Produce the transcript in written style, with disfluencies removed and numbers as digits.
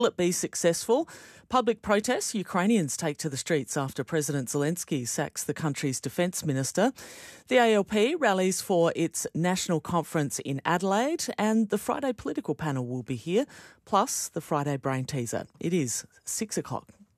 Will it be successful? Public protests, Ukrainians take to the streets after President Zelensky sacks the country's defence minister. The ALP rallies for its national conference in Adelaide, and the Friday political panel will be here, plus the Friday brain teaser. It is 6 o'clock.